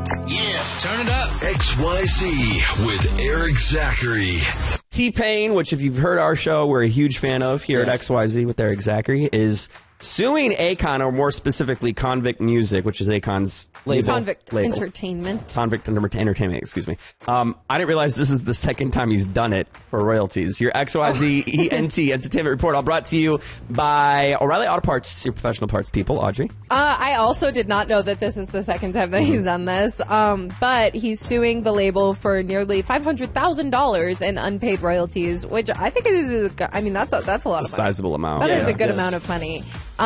Yeah, turn it up. XYZ with Eric Zachary. T-Pain, which if you've heard our show, we're a huge fan of here at XYZ with Eric Zachary, is suing Akon, or more specifically Convict Music, which is Akon's Convict label. Entertainment. Convict Entertainment, excuse me. I didn't realize this is the second time he's done it for royalties. Your XYZ ENT Entertainment Report, all brought to you by O'Reilly Auto Parts, your professional parts people. Audrey? I also did not know that this is the second time that he's done this, but he's suing the label for nearly $500,000 in unpaid royalties, which I think is, that's a lot of money. Sizable amount. That is a good amount of money.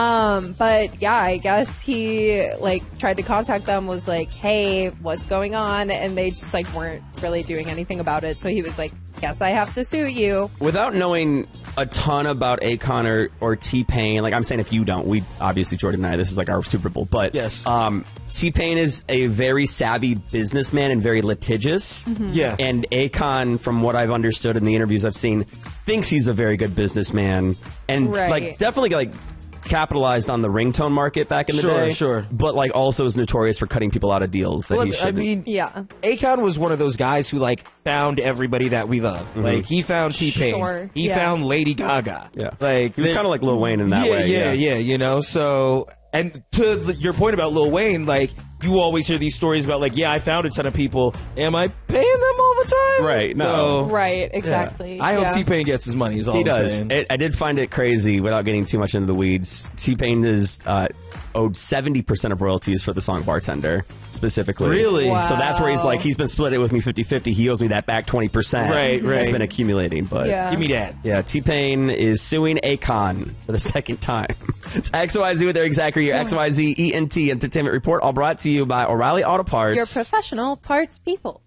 But yeah, I guess he tried to contact them, was like, hey, what's going on? And they just weren't really doing anything about it. So he was like, guess I have to sue you. Without knowing a ton about Akon or T-Pain, I'm saying if you don't, we obviously, Jordan and I, this is our Super Bowl, but yes. T-Pain is a very savvy businessman and very litigious. Mm-hmm. Yeah. And Akon, from what I've understood in the interviews I've seen, thinks he's a very good businessman. And definitely capitalized on the ringtone market back in the day. Sure. But also is notorious for cutting people out of deals that he shouldn't. Yeah. Akon was one of those guys who found everybody that we love. Mm-hmm. He found T-Pain. Sure. He found Lady Gaga. Yeah. He was kind of like Lil Wayne in that way. Yeah. So, and to your point about Lil Wayne, you always hear these stories about I found a ton of people. Am I paying them all the time? Right. No. Right. Exactly. Yeah. I hope T-Pain gets his money. Is all he I'm does. saying. I did find it crazy, without getting too much into the weeds. T-Pain is owed 70% of royalties for the song Bartender, specifically. Really? Wow. So that's where he's been split it with me 50-50. He owes me that back 20%. Right. It's been accumulating, but Give me that. yeah, T-Pain is suing Akon for the second time. It's XYZ with Eric Zachary, your XYZ ENT Entertainment Report, all brought to you by O'Reilly Auto Parts. Your professional parts people.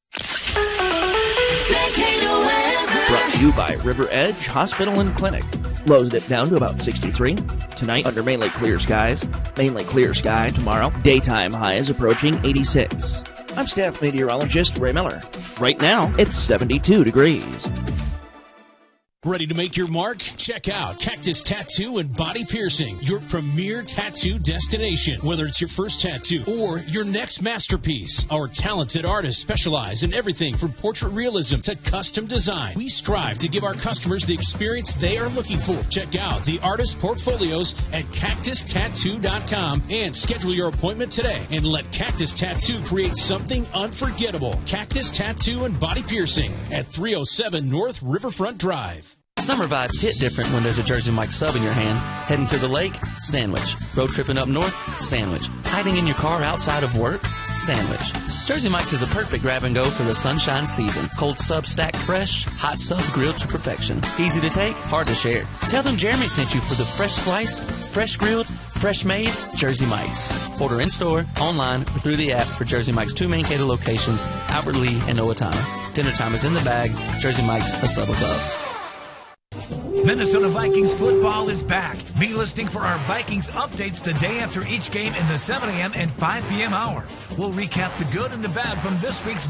Brought to you by River Edge Hospital and Clinic. Lows dip down to about 63. Tonight, under mainly clear skies. Mainly clear sky tomorrow. Daytime highs approaching 86. I'm staff meteorologist Ray Miller. Right now, it's 72 degrees. Ready to make your mark? Check out Cactus Tattoo and Body Piercing, your premier tattoo destination. Whether it's your first tattoo or your next masterpiece, our talented artists specialize in everything from portrait realism to custom design. We strive to give our customers the experience they are looking for. Check out the artist portfolios at cactustattoo.com and schedule your appointment today and let Cactus Tattoo create something unforgettable. Cactus Tattoo and Body Piercing at 307 North Riverfront Drive. Summer vibes hit different when there's a Jersey Mike's sub in your hand. Heading to the lake? Sandwich. Road tripping up north? Sandwich. Hiding in your car outside of work? Sandwich. Jersey Mike's is a perfect grab and go for the sunshine season. Cold subs stacked fresh, hot subs grilled to perfection. Easy to take, hard to share. Tell them Jeremy sent you for the fresh slice, fresh grilled, fresh made Jersey Mike's. Order in store, online, or through the app for Jersey Mike's 2 main cater locations, Albert Lee and Owatonna. Dinner time is in the bag. Jersey Mike's, a sub above. Minnesota Vikings football is back. Be listening for our Vikings updates the day after each game in the 7 a.m. and 5 p.m. hour. We'll recap the good and the bad from this week's